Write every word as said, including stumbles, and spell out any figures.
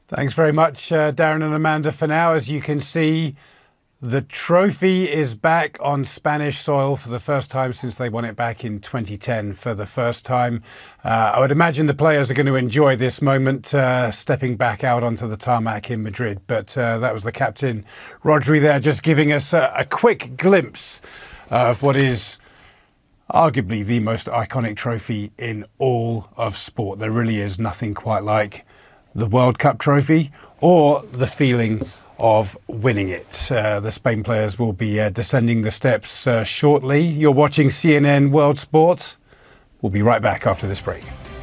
Thanks very much, uh, Darren and Amanda. For now, as you can see, the trophy is back on Spanish soil for the first time since they won it back in twenty ten for the first time. Uh, I would imagine the players are going to enjoy this moment, uh, stepping back out onto the tarmac in Madrid. But uh, that was the captain, Rodri, there, just giving us a, a quick glimpse of what is arguably the most iconic trophy in all of sport. There really is nothing quite like the World Cup trophy or the feeling of winning it. Uh, the Spain players will be uh, descending the steps uh, shortly. You're watching C N N World Sports. We'll be right back after this break.